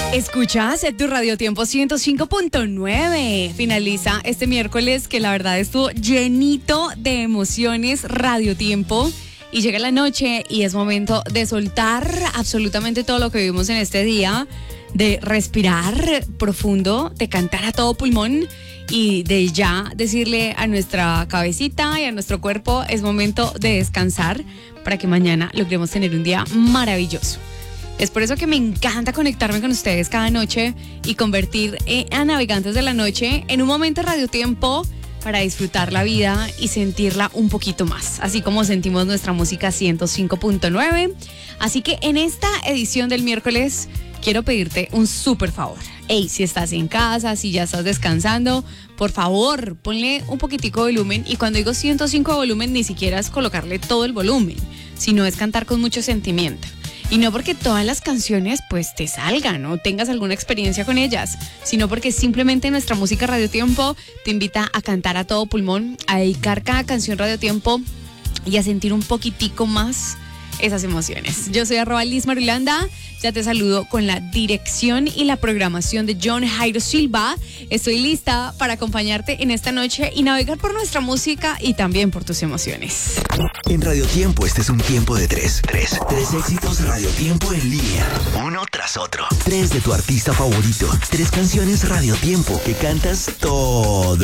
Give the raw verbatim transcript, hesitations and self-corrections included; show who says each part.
Speaker 1: Escuchas tu Radio Tiempo ciento cinco punto nueve. Finaliza este miércoles que la verdad estuvo llenito de emociones, Radio Tiempo. Y llega la noche y es momento de soltar absolutamente todo lo que vivimos en este día, de respirar profundo, de cantar a todo pulmón y de ya decirle a nuestra cabecita y a nuestro cuerpo, es momento de descansar para que mañana logremos tener un día maravilloso. Es por eso que me encanta conectarme con ustedes cada noche y convertir a Navegantes de la Noche en un momento de Radio Tiempo para disfrutar la vida y sentirla un poquito más, así como sentimos nuestra música ciento cinco punto nueve. Así que en esta edición del miércoles quiero pedirte un súper favor. Ey, si estás en casa, si ya estás descansando, por favor, ponle un poquitico de volumen. Y cuando digo ciento cinco de volumen, ni siquiera es colocarle todo el volumen, sino es cantar con mucho sentimiento. Y no porque todas las canciones pues te salgan o tengas alguna experiencia con ellas, sino porque simplemente nuestra música Radio Tiempo te invita a cantar a todo pulmón, a dedicar cada canción Radio Tiempo y a sentir un poquitico más esas emociones. Yo soy arroba Liz Marulanda, ya te saludo con la dirección y la programación de John Jairo Silva. Estoy lista para acompañarte en esta noche y navegar por nuestra música y también por tus emociones.
Speaker 2: En Radio Tiempo este es un tiempo de tres. Tres. Tres éxitos Radio Tiempo en línea. Uno tras otro. Tres de tu artista favorito. Tres canciones Radio Tiempo que cantas todo